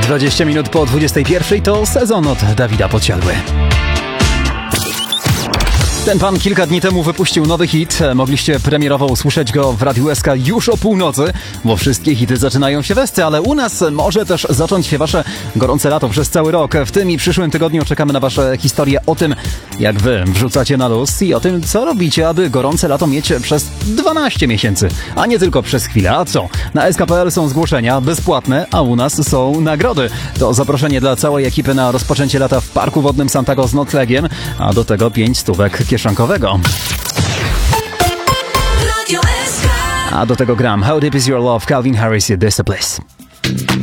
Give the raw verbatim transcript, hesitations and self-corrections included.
dwadzieścia minut po dwudziestej pierwszej to sezon od Dawida Podsiadły. Ten pan kilka dni temu wypuścił nowy hit. Mogliście premierowo usłyszeć go w Radiu S K już o północy, bo wszystkie hity zaczynają się w Esce, ale u nas może też zacząć się wasze gorące lato przez cały rok. W tym i przyszłym tygodniu czekamy na wasze historie o tym, jak wy wrzucacie na luz i o tym, co robicie, aby gorące lato mieć przez dwanaście miesięcy, a nie tylko przez chwilę. A co? Na S K kropka P L są zgłoszenia bezpłatne, a u nas są nagrody. To zaproszenie dla całej ekipy na rozpoczęcie lata w Parku Wodnym Santago z noclegiem, a do tego pięć stówek kieszonkowego. A do tego gram How Deep Is Your Love, Calvin Harris, This a Bliss.